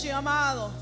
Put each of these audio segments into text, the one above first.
Amado,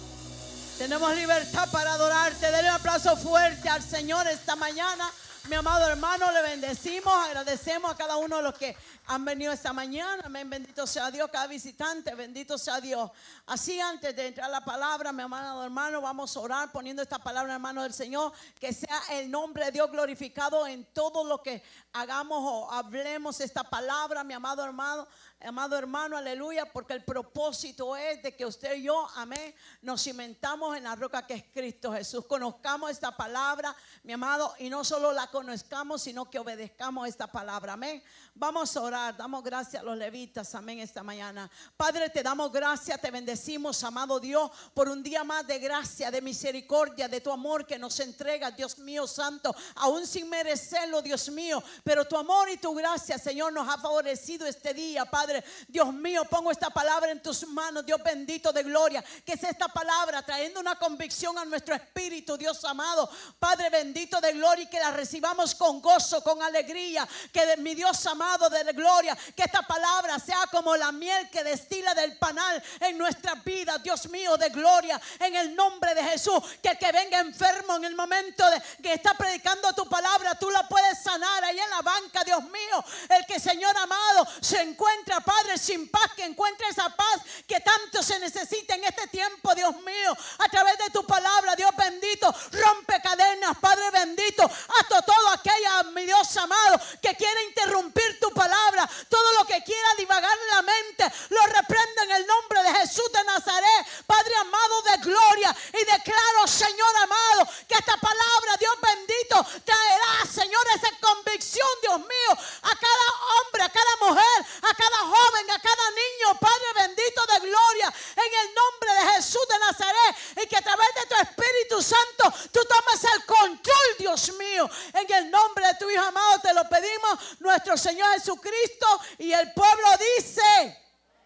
tenemos libertad para adorarte. Denle un aplauso fuerte al Señor esta mañana. Mi amado hermano, le bendecimos, agradecemos a cada uno de los que han venido esta mañana. Amén, bendito sea Dios, cada visitante, bendito sea Dios. Así, antes de entrar a la palabra, mi amado hermano, vamos a orar poniendo esta palabra en manos del Señor. Que sea el nombre de Dios glorificado en todo lo que hagamos o hablemos esta palabra, mi amado hermano. Amado hermano, aleluya, porque el propósito es de que usted y yo, amén, nos cimentamos en la roca que es Cristo Jesús. Conozcamos esta palabra, mi amado, y no solo la conozcamos, sino que obedezcamos esta palabra, amén. Vamos a orar, damos gracias a los levitas, amén, esta mañana. Padre, te damos gracias, te bendecimos, amado Dios, por un día más de gracia, de misericordia, de tu amor que nos entrega, Dios mío santo, aún sin merecerlo, Dios mío, pero tu amor y tu gracia, Señor, nos ha favorecido este día, Padre. Dios mío, pongo esta palabra en tus manos, Dios bendito de gloria, que es esta palabra trayendo una convicción a nuestro espíritu, Dios amado, Padre bendito de gloria, y que la recibamos con gozo, con alegría, que de mi Dios amado de gloria, que esta palabra sea como la miel que destila del panal en nuestras vidas, Dios mío de gloria, en el nombre de Jesús. Que el que venga enfermo en el momento de que está predicando tu palabra, tú la puedes sanar ahí en la banca, Dios mío. El que, Señor amado, se encuentra, Padre, sin paz, que encuentre esa paz que tanto se necesita en este tiempo, Dios mío, a través de tu palabra, Dios bendito. Rompe cadenas, Padre bendito, hasta todo aquella, mi Dios amado, que quiere interrumpir tu palabra, todo lo que quiera divagar la mente, lo reprendo en el nombre de Jesús de Nazaret, Padre amado de gloria, y declaro, Señor amado, que esta palabra, Dios bendito, traerá, Señor, esa convicción, Dios mío, a cada hombre, a cada mujer, a cada joven, a cada niño, Padre bendito de gloria, en el nombre de Jesús de Nazaret, y que a través de tu Espíritu Santo tú tomes el control, Dios mío, en el nombre de tu Hijo amado te lo pedimos, nuestro Señor Jesucristo. Y el pueblo dice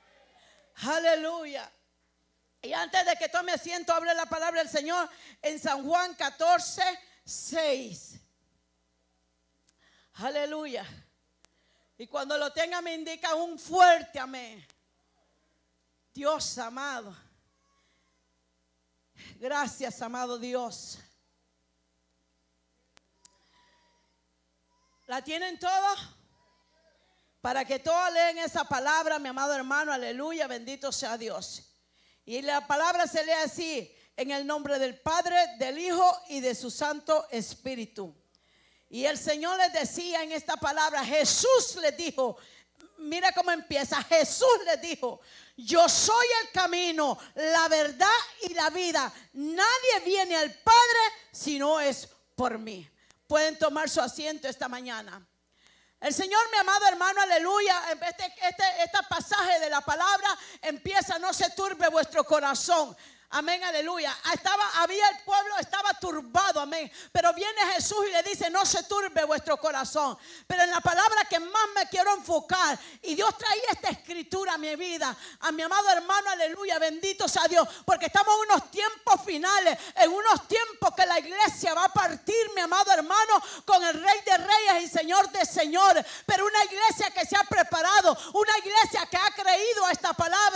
aleluya. Y antes de que tome asiento, hable la palabra del Señor en San Juan 14:6. Aleluya. Y cuando lo tenga me indica un fuerte amén. Dios amado, gracias amado Dios. ¿La tienen todos? Para que todos lean esa palabra, mi amado hermano, aleluya, bendito sea Dios. Y la palabra se lee así: en el nombre del Padre, del Hijo y de su Santo Espíritu. Y el Señor les decía en esta palabra, Jesús les dijo, mira cómo empieza, Jesús les dijo: yo soy el camino, la verdad y la vida. Nadie viene al Padre si no es por mí. Pueden tomar su asiento esta mañana. El Señor, mi amado hermano, aleluya, este pasaje de la palabra empieza: no se turbe vuestro corazón. Amén, aleluya. El pueblo estaba turbado, amén. Pero viene Jesús y le dice: no se turbe vuestro corazón. Pero en la palabra que más me quiero enfocar, y Dios traía esta escritura a mi vida, a mi amado hermano, aleluya, bendito sea Dios, porque estamos en unos tiempos finales, en unos tiempos que la iglesia va a partir, mi amado hermano, con el Rey de Reyes y Señor de Señores. Pero una iglesia que se ha preparado, una iglesia que ha creído a esta palabra,